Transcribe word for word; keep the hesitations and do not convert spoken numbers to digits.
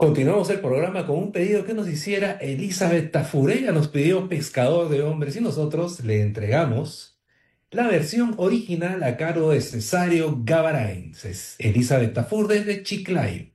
Continuamos el programa con un pedido que nos hiciera Elizabeth Tafur. Ella nos pidió Pescador de Hombres y nosotros le entregamos la versión original a cargo de Cesario Gavarain. Es Elizabeth Tafur desde Chiclayo.